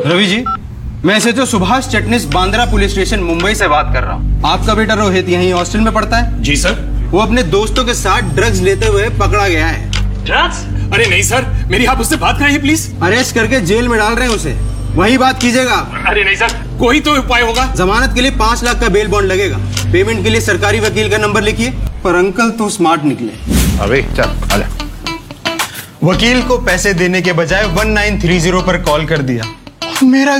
रवि जी, मैं SHO Subhash चटनिस Bandra police station Mumbai से बात कर रहा हूँ। आपका बेटा रोहित यहीं हॉस्टल में पढ़ता है? जी सर। वो अपने दोस्तों के साथ ड्रग्स लेते हुए पकड़ा गया है। ड्रग्स? अरे नहीं सर, मेरी आप उससे बात कराइए प्लीज। अरेस्ट करके जेल में डाल रहे हैं उसे, वही बात कीजिएगा। अरे नहीं सर, कोई तो उपाय होगा। जमानत के लिए 5 लाख का बेल बॉन्ड लगेगा। पेमेंट के लिए सरकारी वकील का नंबर लिखिए। पर अंकल तो स्मार्ट निकले। अबे चल आजा। वकील को पैसे देने के बजाय 1930 पर कॉल कर दिया। मेरा